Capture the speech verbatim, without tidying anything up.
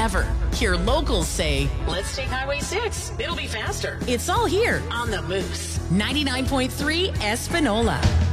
ever. Hear locals say, let's take Highway six. It'll be faster. It's all here On the Moose. ninety-nine point three Espanola.